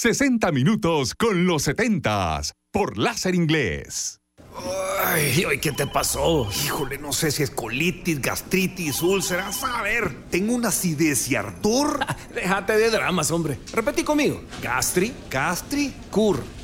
60 minutos con los 70s por Láser Inglés. Ay, ¿qué te pasó? Híjole, no sé si es colitis, gastritis, úlceras. A ver, tengo una acidez y ardor. Déjate de dramas, hombre. Repetí conmigo. Gastricur.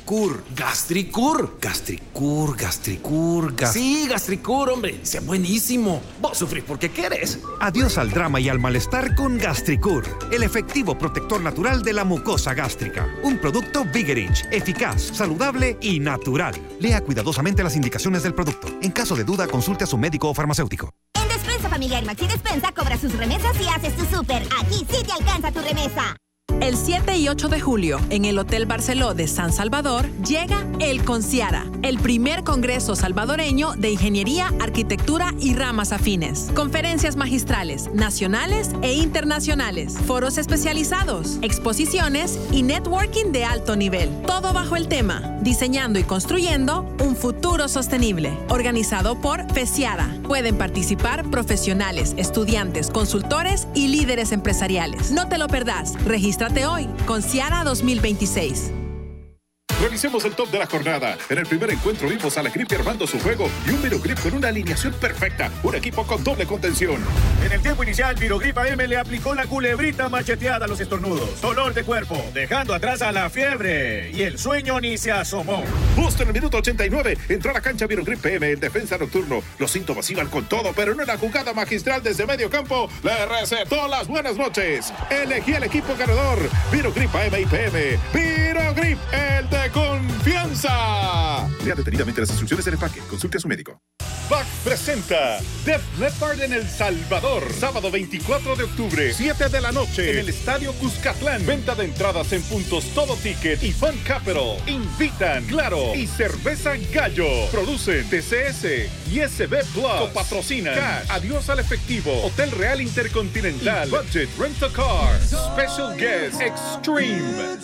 Sí, Gastricur, hombre. Sea buenísimo. Vos sufrís porque querés. Adiós al drama y al malestar con Gastricur, el efectivo protector natural de la mucosa gástrica. Un producto Vigerich, eficaz, saludable y natural. Lea cuidadosamente las indicaciones del producto. En caso de duda, consulte a su médico o farmacéutico. En Despensa Familiar Maxi Despensa cobra sus remesas y haces tu súper. Aquí sí te alcanza tu remesa. El 7 y 8 de julio, en el Hotel Barceló de San Salvador, llega el Conciara, el primer congreso salvadoreño de ingeniería, arquitectura y ramas afines. Conferencias magistrales, nacionales e internacionales, foros especializados, exposiciones y networking de alto nivel. Todo bajo el tema, diseñando y construyendo un futuro sostenible. Organizado por FESIARA. Pueden participar profesionales, estudiantes, consultores y líderes empresariales. No te lo perdás. Regístrate hoy, Conciara 2026. Revisemos el top de la jornada. En el primer encuentro vimos a la Grip armando su juego y un Virogrip con una alineación perfecta. Un equipo con doble contención. En el tiempo inicial, Virogrip AM le aplicó la culebrita macheteada a los estornudos. Dolor de cuerpo, dejando atrás a la fiebre. Y el sueño ni se asomó. Justo en el minuto 89, entró a la cancha Virogrip PM en defensa nocturno. Los síntomas iban con todo, pero en una jugada magistral desde medio campo, le recetó las buenas noches. Elegí el equipo ganador. Virogrip AM y PM. Virogrip, el de confianza. Lea detenidamente las instrucciones del empaque. Consulte a su médico. BAC presenta Def Leppard en El Salvador. Sábado 24 de octubre, 7 de la noche, en el Estadio Cuscatlán. Venta de entradas en puntos Todo Ticket y Fun Capital. Invitan Claro y Cerveza Gallo. Producen TCS y SB Plus. Patrocina Cash, Adiós al Efectivo, Hotel Real Intercontinental y Budget Rent a Car. Special Guest Extreme.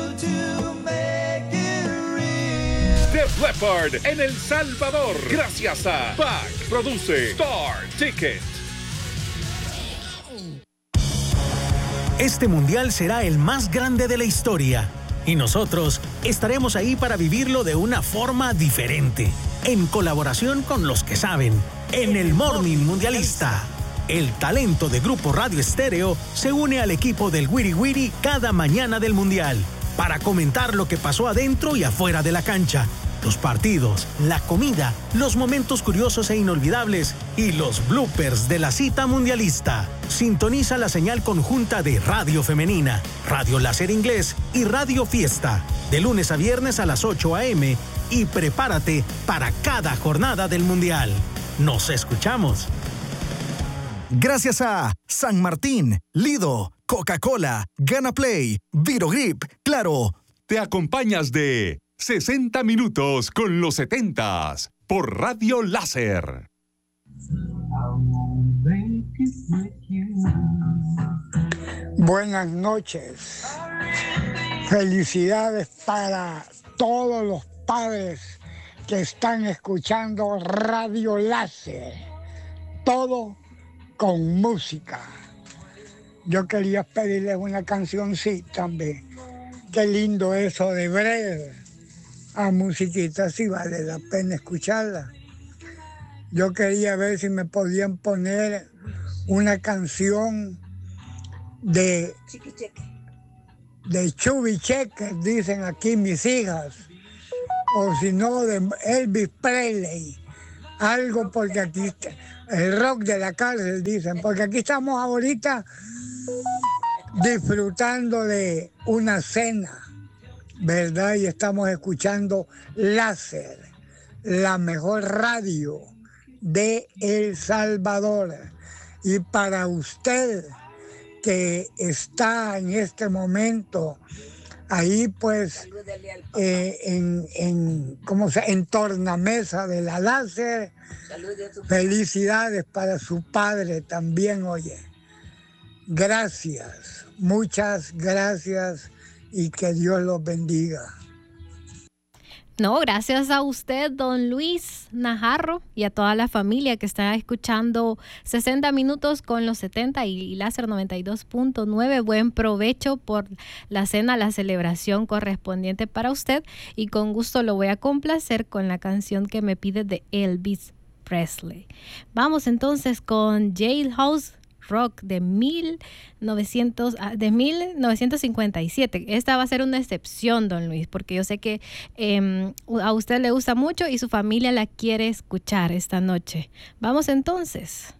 Def Leppard en El Salvador. Gracias a BAC. Produce Star Ticket. Este mundial será el más grande de la historia y nosotros estaremos ahí para vivirlo de una forma diferente, en colaboración con los que saben, en el Morning Mundialista. El talento de Grupo Radio Estéreo se une al equipo del Wiri Wiri cada mañana del mundial para comentar lo que pasó adentro y afuera de la cancha, los partidos, la comida, los momentos curiosos e inolvidables y los bloopers de la cita mundialista. Sintoniza la señal conjunta de Radio Femenina, Radio Láser Inglés y Radio Fiesta, de lunes a viernes a las 8 a.m. y prepárate para cada jornada del Mundial. ¡Nos escuchamos! Gracias a San Martín, Lido, Coca-Cola, Gana Play, Virogrip, Claro. Te acompañas de 60 minutos con los 70s por Radio Láser. Buenas noches. Felicidades para todos los padres que están escuchando Radio Láser. Todo con música. Yo quería pedirles una cancioncita también. Qué lindo eso de Bread. A musiquita, sí vale la pena escucharla. Yo quería ver si me podían poner una canción de Chubby Checker, dicen aquí mis hijas, o si no de Elvis Presley, algo, porque aquí el rock de la cárcel, dicen, porque aquí estamos ahorita disfrutando de una cena, ¿verdad? Y estamos escuchando Láser, la mejor radio de El Salvador. Y para usted que está en este momento ahí, pues, en tornamesa de la Láser, felicidades para su padre también, oye. Gracias, muchas gracias y que Dios los bendiga. No, gracias a usted, don Luis Najarro, y a toda la familia que está escuchando 60 minutos con los 70 y Láser 92.9. Buen provecho por la cena, la celebración correspondiente para usted. Y con gusto lo voy a complacer con la canción que me pide de Elvis Presley. Vamos entonces con Jailhouse Rock de 1957. Esta va a ser una excepción, don Luis, porque yo sé que a usted le gusta mucho y su familia la quiere escuchar esta noche. Vamos entonces.